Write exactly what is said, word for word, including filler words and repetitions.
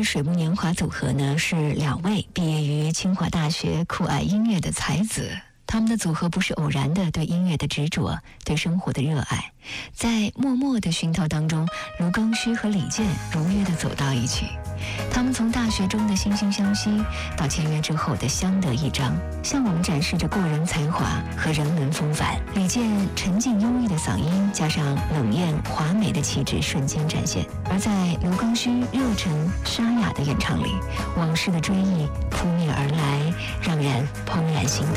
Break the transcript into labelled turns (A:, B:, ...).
A: 水木年华组合呢，是两位毕业于清华大学、酷爱音乐的才子。他们的组合不是偶然的对音乐的执着，对生活的热爱，在默默的熏陶当中，卢庚戌和李健如约的走到一起。他们从大学中的惺惺相惜，到签约之后的相得益彰，向我们展示着过人才华和人文风范。李健沉静优异的嗓音，加上冷艳华美的气质，瞬间展现；而在卢庚戌热忱沙哑的演唱里，往事的追忆扑面而来，让人怦然心动。